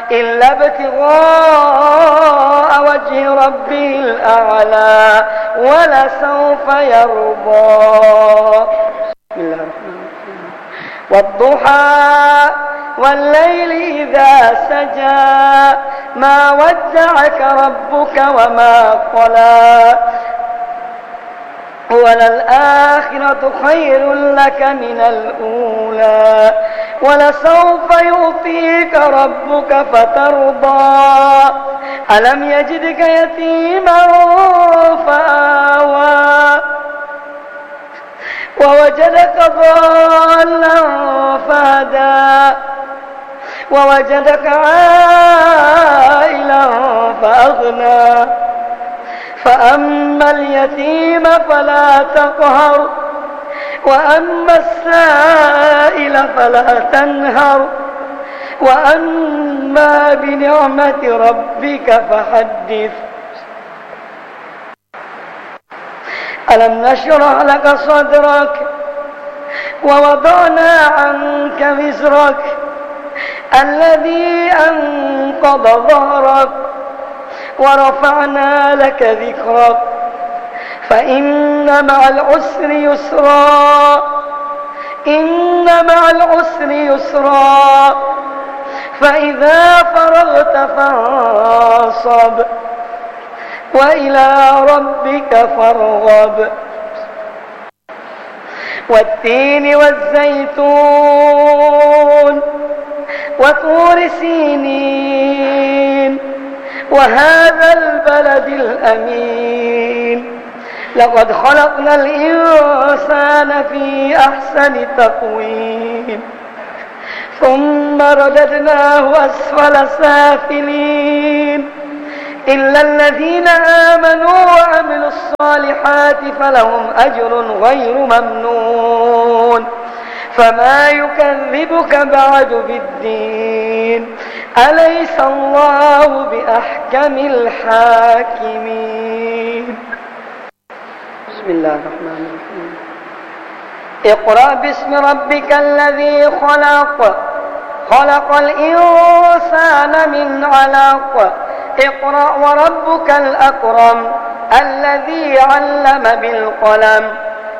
إلا ابتغاء وجه ربه الأعلى ولسوف يرضى. بسم الله الرحمن الرحيم. والضحى والليل إذا سجى ما ودعك ربك وما قلى وللآخرة خير لك من الأولى ولسوف يعطيك ربك فترضى ألم يجدك يتيما فآوى ووجدك ضالا فهدى ووجدك عائلا فأغنى فأما اليتيم فلا تقهر وأما السائل فلا تنهر وأما بنعمة ربك فحدث. ألم نشرح لك صدرك ووضعنا عنك وزرك الذي أنقض ظهرك ورفعنا لك ذكرك فإن مع العسر يسرا إن مع العسر يسرا فإذا فرغت فانصب وإلى ربك فارغب. والتين والزيتون وطور سينين وهذا البلد الأمين لقد خلقنا الإنسان في أحسن تقويم ثم رددناه أسفل سافلين إلا الذين آمنوا وعملوا الصالحات فلهم أجر غير ممنون فما يكذبك بعد بالدين أليس الله بأحكم الحاكمين. بسم الله الرحمن الرحيم. اقرأ باسم ربك الذي خلق خلق الإنسان من علق اقرأ وربك الأكرم الذي علم بالقلم